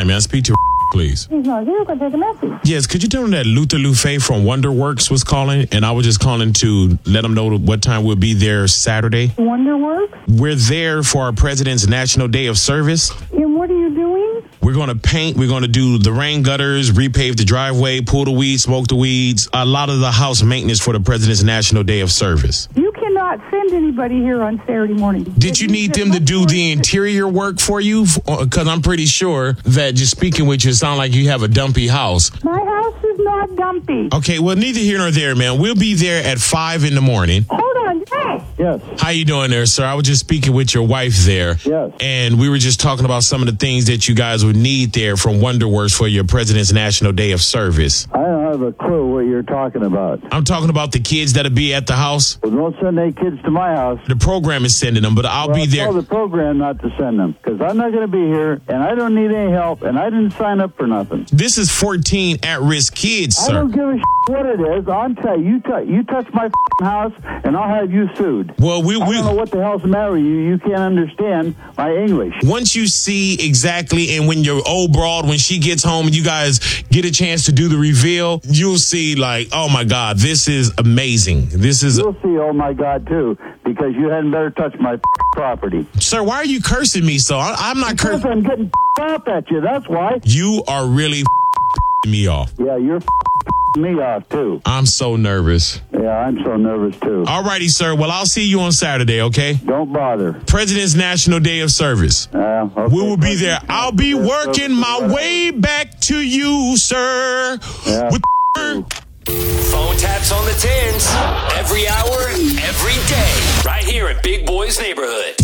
line, man. Speak to please. He's not here. Can take a message. Yes, could you tell him that Luther Lufe from Wonderworks was calling, and I was just calling to let him know what time we'll be there Saturday. Wonderworks? We're there for our President's National Day of Service. And what are you doing? We're going to paint. We're going to do the rain gutters, repave the driveway, pull the weeds, smoke the weeds. A lot of the house maintenance for the President's National Day of Service. You cannot send anybody here on Saturday morning. Did you need them to do the interior work for you? Because I'm pretty sure that just speaking with you, it sounds like you have a dumpy house. My house is not dumpy. Okay, well, neither here nor there, man. We'll be there at 5 in the morning. Hold on. Hey. Yes. How you doing there, sir? I was just speaking with your wife there. Yes. And we were just talking about some of the things that you guys would need there from Wonderworks for your President's National Day of Service. I don't have a clue what you're talking about. I'm talking about the kids that'll be at the house. Well, don't send any kids to my house. The program is sending them, but I'll be there. Tell the program not to send them, because I'm not going to be here, and I don't need any help, and I didn't sign up for nothing. This is 14 at-risk kids, sir. I don't give a what it is. I'll tell you, you touch my house, and I'll have you sued. Well, I don't know what the hell's the matter with you. You can't understand my English. Once you see exactly, and when your old broad, when she gets home and you guys get a chance to do the reveal, you'll see like, oh my God, this is amazing. You'll see, oh my God, too, because you hadn't better touch my property. Sir, why are you cursing me so? I'm not cursing. Because I'm getting off at you, that's why. You are really me off. Yeah, you're me off, too. I'm so nervous. Yeah, I'm so nervous, too. All righty, sir. Well, I'll see you on Saturday, okay? Don't bother. President's National Day of Service. Okay. We will be there. I'll be working my way back to you, sir. Yeah. With Phone taps on the tins. Every hour, every day. Right here at Big Boy's Neighborhood.